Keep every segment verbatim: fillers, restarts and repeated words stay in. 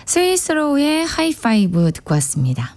스위스로의 하이파이브 듣고 왔습니다.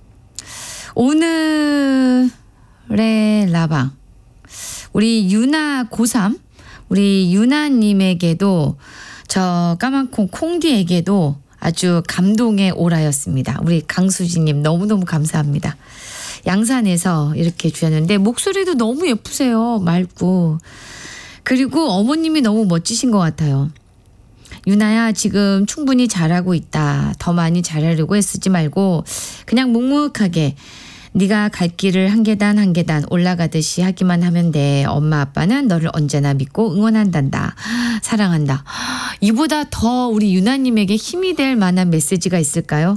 오늘의 라방 우리 유나 고삼 우리 유나님에게도 저 까만콩 콩디에게도 아주 감동의 오라였습니다. 우리 강수진님 너무너무 감사합니다. 양산에서 이렇게 주셨는데 목소리도 너무 예쁘세요. 맑고. 그리고 어머님이 너무 멋지신 것 같아요. 유나야 지금 충분히 잘하고 있다. 더 많이 잘하려고 애쓰지 말고 그냥 묵묵하게 네가 갈 길을 한 계단 한 계단 올라가듯이 하기만 하면 돼. 엄마 아빠는 너를 언제나 믿고 응원한단다. 사랑한다. 이보다 더 우리 유나님에게 힘이 될 만한 메시지가 있을까요?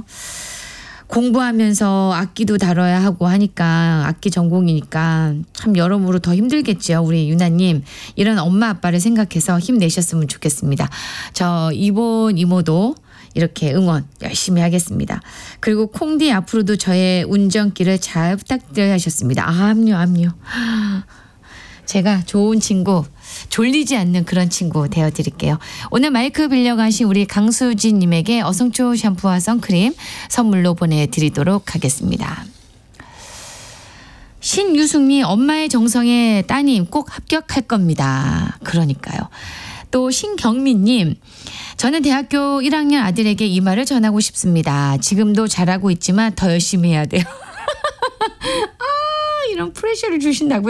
공부하면서 악기도 다뤄야 하고 하니까 악기 전공이니까 참 여러모로 더 힘들겠죠. 우리 유나님 이런 엄마 아빠를 생각해서 힘내셨으면 좋겠습니다. 저 이본 이모도 이렇게 응원 열심히 하겠습니다. 그리고 콩디 앞으로도 저의 운전길을 잘 부탁드려야 하셨습니다. 아, 압류 압류. 제가 좋은 친구 졸리지 않는 그런 친구 되어드릴게요. 오늘 마이크 빌려가신 우리 강수진님에게 어성초 샴푸와 선크림 선물로 보내드리도록 하겠습니다. 신유숙님 엄마의 정성에 따님 꼭 합격할 겁니다. 그러니까요. 또 신경민님 저는 대학교 일 학년 아들에게 이 말을 전하고 싶습니다. 지금도 잘하고 있지만 더 열심히 해야 돼요. 아, 이런 프레셔를 주신다고요?